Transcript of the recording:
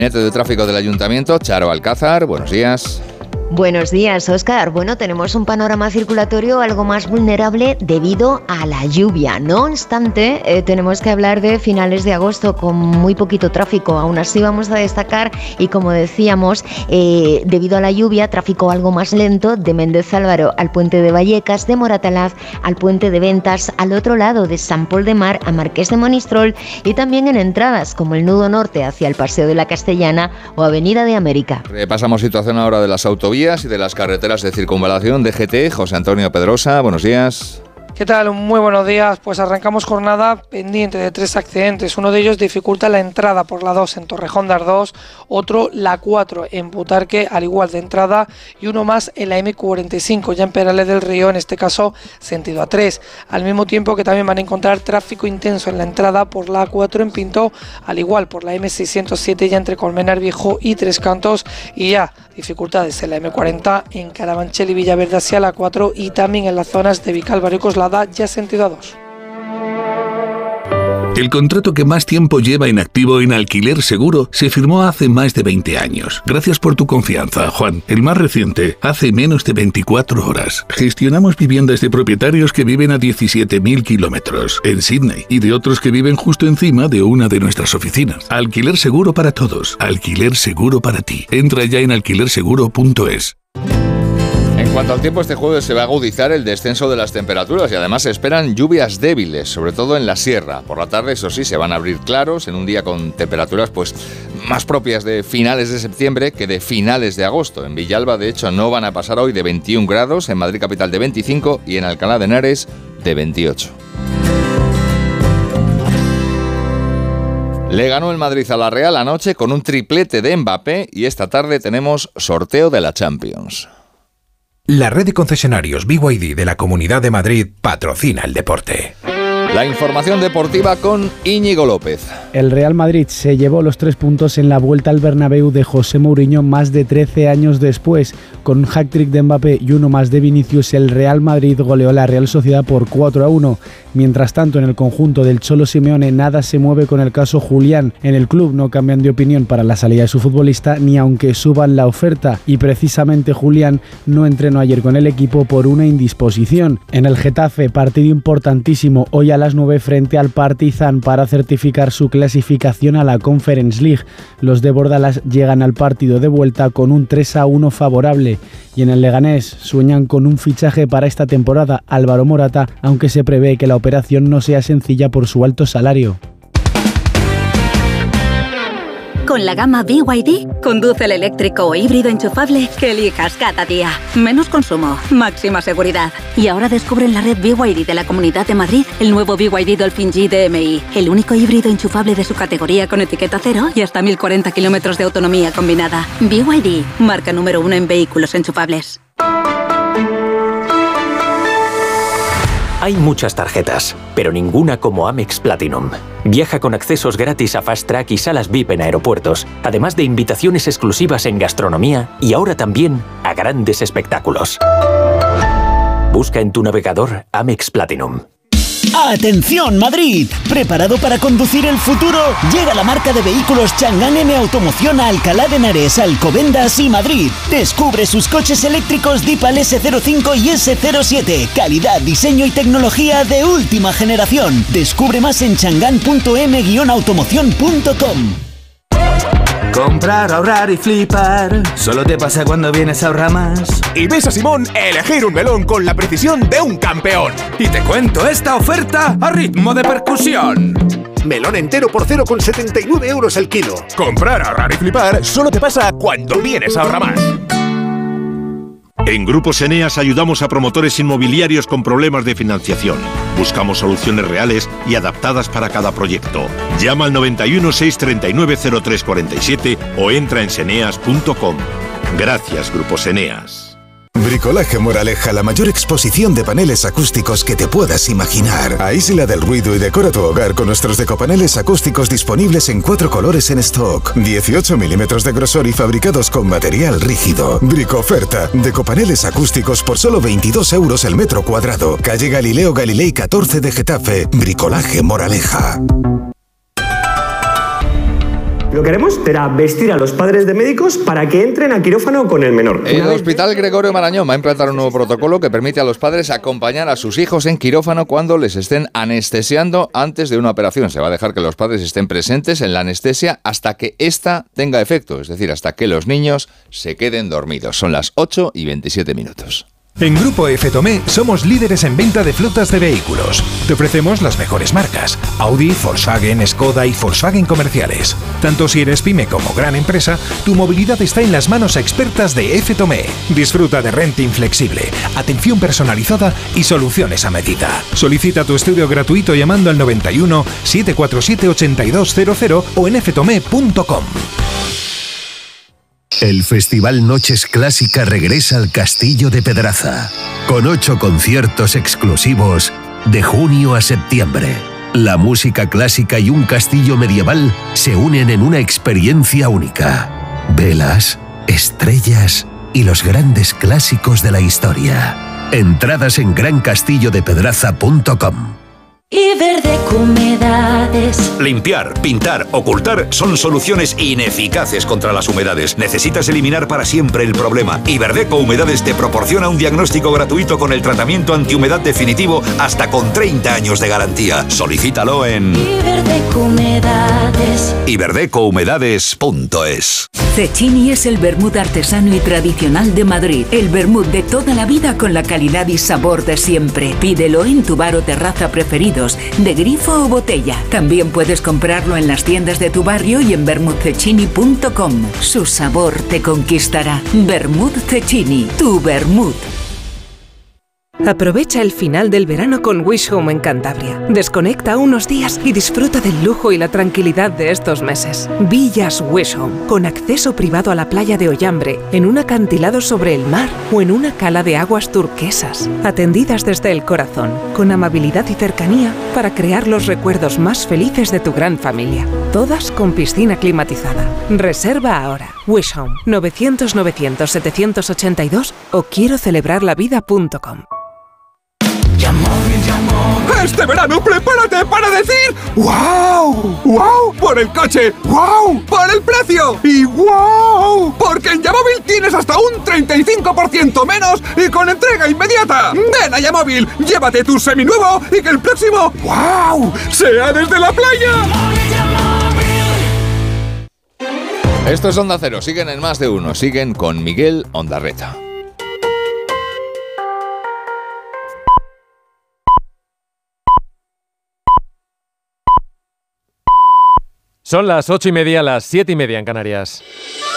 De tráfico del Ayuntamiento, Charo Alcázar, buenos días. Buenos días, Óscar. Bueno, tenemos un panorama circulatorio algo más vulnerable debido a la lluvia. No obstante, tenemos que hablar de finales de agosto con muy poquito tráfico. Aún así vamos a destacar, y como decíamos, debido a la lluvia, tráfico algo más lento de Méndez Álvaro al puente de Vallecas, de Moratalaz al puente de Ventas, al otro lado de Sant Pol de Mar a Marqués de Monistrol, y también en entradas como el nudo norte hacia el Paseo de la Castellana o Avenida de América. Repasamos situación ahora de las autovías y de las carreteras de circunvalación de GT. José Antonio Pedrosa, buenos días. ¿Qué tal? Muy buenos días. Pues arrancamos jornada pendiente de 3 accidentes. Uno de ellos dificulta la entrada por la 2 en Torrejón de Ardós, otro la 4 en Butarque, al igual de entrada, y uno más en la M45, ya en Perales del Río, en este caso sentido A3. Al mismo tiempo que también van a encontrar tráfico intenso en la entrada por la A4 en Pinto, al igual por la M607 ya entre Colmenar Viejo y Tres Cantos, y ya dificultades en la M40 en Carabanchel y Villaverde hacia la 4, y también en las zonas de Vicálvaro y Coslada ya sentido A2. El contrato que más tiempo lleva inactivo en Alquiler Seguro se firmó hace más de 20 años. Gracias por tu confianza, Juan. El más reciente, hace menos de 24 horas. Gestionamos viviendas de propietarios que viven a 17.000 kilómetros en Sydney y de otros que viven justo encima de una de nuestras oficinas. Alquiler Seguro para todos. Alquiler Seguro para ti. Entra ya en alquilerseguro.es. En cuanto al tiempo, este jueves se va a agudizar el descenso de las temperaturas y además se esperan lluvias débiles, sobre todo en la sierra. Por la tarde, eso sí, se van a abrir claros en un día con temperaturas más propias de finales de septiembre que de finales de agosto. En Villalba, de hecho, no van a pasar hoy de 21 grados, en Madrid capital de 25 y en Alcalá de Henares de 28. Le ganó el Madrid a la Real anoche con un triplete de Mbappé y esta tarde tenemos sorteo de la Champions. La red de concesionarios BYD de la Comunidad de Madrid patrocina el deporte. La información deportiva con Íñigo López. El Real Madrid se llevó los 3 puntos en la vuelta al Bernabéu de José Mourinho más de 13 años después. Con un hat-trick de Mbappé y uno más de Vinicius, el Real Madrid goleó a la Real Sociedad por 4-1. Mientras tanto, en el conjunto del Cholo Simeone nada se mueve con el caso Julián. En el club no cambian de opinión para la salida de su futbolista ni aunque suban la oferta, y precisamente Julián no entrenó ayer con el equipo por una indisposición. En el Getafe, partido importantísimo hoy a las 9 frente al Partizan para certificar su clasificación a la Conference League. Los de Bordalas llegan al partido de vuelta con un 3-1 favorable, y en el Leganés sueñan con un fichaje para esta temporada, Álvaro Morata, aunque se prevé que la operación no sea sencilla por su alto salario. Con la gama BYD, conduce el eléctrico o híbrido enchufable que elijas cada día. Menos consumo, máxima seguridad. Y ahora descubre en la red BYD de la Comunidad de Madrid el nuevo BYD Dolphin G DMI, el único híbrido enchufable de su categoría con etiqueta cero y hasta 1040 kilómetros de autonomía combinada. BYD, marca número 1 en vehículos enchufables. Hay muchas tarjetas, pero ninguna como Amex Platinum. Viaja con accesos gratis a Fast Track y salas VIP en aeropuertos, además de invitaciones exclusivas en gastronomía y ahora también a grandes espectáculos. Busca en tu navegador Amex Platinum. ¡Atención Madrid! ¿Preparado para conducir el futuro? Llega la marca de vehículos Chang'an M Automoción a Alcalá de Henares, Alcobendas y Madrid. Descubre sus coches eléctricos Deepal S05 y S07. Calidad, diseño y tecnología de última generación. Descubre más en chang'an.m-automoción.com. Comprar, ahorrar y flipar solo te pasa cuando vienes a Ahorramás. Y ves a Simón elegir un melón con la precisión de un campeón. Y te cuento esta oferta a ritmo de percusión. Melón entero por 0,79 euros el kilo. Comprar, ahorrar y flipar solo te pasa cuando vienes a Ahorramás. En Grupos Eneas ayudamos a promotores inmobiliarios con problemas de financiación. Buscamos soluciones reales y adaptadas para cada proyecto. Llama al 91 639 0347 o entra en seneas.com. Gracias, Grupos Eneas. Bricolaje Moraleja, la mayor exposición de paneles acústicos que te puedas imaginar. Aísla del ruido y decora tu hogar con nuestros decopaneles acústicos disponibles en 4 colores en stock, 18 milímetros de grosor y fabricados con material rígido. Bricoferta, decopaneles acústicos por solo 22 euros el metro cuadrado. Calle Galileo Galilei 14 de Getafe. Bricolaje Moraleja. Lo que haremos será vestir a los padres de médicos para que entren a quirófano con el menor. El Hospital Gregorio Marañón va a implantar un nuevo protocolo que permite a los padres acompañar a sus hijos en quirófano cuando les estén anestesiando antes de una operación. Se va a dejar que los padres estén presentes en la anestesia hasta que ésta tenga efecto, es decir, hasta que los niños se queden dormidos. Son las 8:27. En Grupo F-Tomé somos líderes en venta de flotas de vehículos. Te ofrecemos las mejores marcas: Audi, Volkswagen, Skoda y Volkswagen comerciales. Tanto si eres pyme como gran empresa, tu movilidad está en las manos expertas de F-Tomé. Disfruta de renting flexible, atención personalizada y soluciones a medida. Solicita tu estudio gratuito llamando al 91 747 8200 o en ftomé.com. El Festival Noches Clásica regresa al Castillo de Pedraza, con 8 conciertos exclusivos de junio a septiembre. La música clásica y un castillo medieval se unen en una experiencia única. Velas, estrellas y los grandes clásicos de la historia. Entradas en grancastillodepedraza.com. Iberdeco Humedades. Limpiar, pintar, ocultar son soluciones ineficaces contra las humedades. Necesitas eliminar para siempre el problema. Iberdeco Humedades te proporciona un diagnóstico gratuito con el tratamiento antihumedad definitivo hasta con 30 años de garantía. Solicítalo en Iberdeco Humedades. iberdecouhumedades.es. Cecchini es el vermut artesano y tradicional de Madrid. El vermut de toda la vida con la calidad y sabor de siempre. Pídelo en tu bar o terraza preferidos, de grifo o botella. También puedes comprarlo en las tiendas de tu barrio y en vermutcecchini.com. Su sabor te conquistará. Vermut Cecchini, tu vermut. Aprovecha el final del verano con Wish Home en Cantabria. Desconecta unos días y disfruta del lujo y la tranquilidad de estos meses. Villas Wish Home, con acceso privado a la playa de Ollambre, en un acantilado sobre el mar o en una cala de aguas turquesas. Atendidas desde el corazón, con amabilidad y cercanía para crear los recuerdos más felices de tu gran familia. Todas con piscina climatizada. Reserva ahora. Wish Home, 900-900-782 o quiero celebrarlavida.com. Este verano prepárate para decir ¡wow! ¡Wow! Por el coche, ¡wow! Por el precio y ¡wow! Porque en Yamóvil tienes hasta un 35% menos y con entrega inmediata. Ven a Yamóvil, llévate tu seminuevo y que el próximo ¡wow! sea desde la playa. Esto es Onda Cero, siguen en Más de Uno, siguen con Miguel Ondarreta. Son las 8:30, las 7:30 en Canarias.